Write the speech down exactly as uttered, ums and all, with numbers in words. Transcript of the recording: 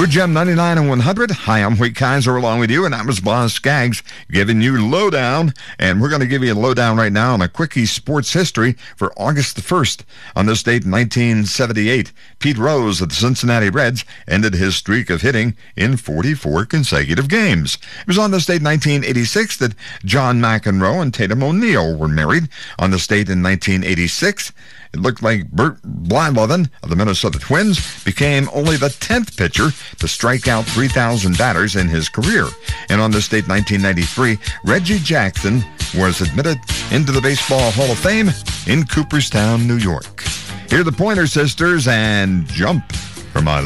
We're Gem ninety-nine and one hundred. Hi, I'm Hoyt Kaiser along with you, and that was Boz Skaggs giving you Lowdown. And we're going to give you a lowdown right now on a quickie sports history for August the first. On this date in nineteen seventy-eight, Pete Rose of the Cincinnati Reds ended his streak of hitting in forty-four consecutive games. It was on this date in nineteen eighty-six that John McEnroe and Tatum O'Neal were married. On this date in nineteen eighty-six, it looked like Bert Blyleven of the Minnesota Twins became only the tenth pitcher to strike out three thousand batters in his career. And on this date, nineteen ninety-three, Reggie Jackson was admitted into the Baseball Hall of Fame in Cooperstown, New York. Here are the Pointer Sisters and Jump from my